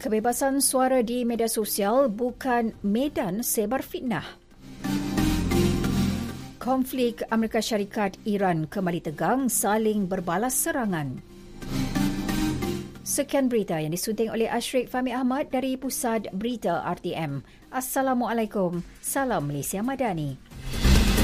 Kebebasan suara di media sosial bukan medan sebar fitnah. Konflik Amerika Syarikat Iran kembali tegang, saling berbalas serangan. Sekian berita yang disunting oleh Ashrik Fahmi Ahmad dari Pusat Berita RTM. Assalamualaikum, salam Malaysia Madani.